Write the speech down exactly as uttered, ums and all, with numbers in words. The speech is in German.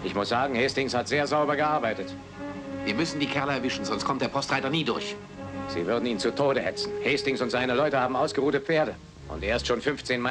Ich muss sagen, Hastings hat sehr sauber gearbeitet. Wir müssen die Kerle erwischen, sonst kommt der Postreiter nie durch. Sie würden ihn zu Tode hetzen. Hastings und seine Leute haben ausgeruhte Pferde. Und er ist schon fünfzehn Meilen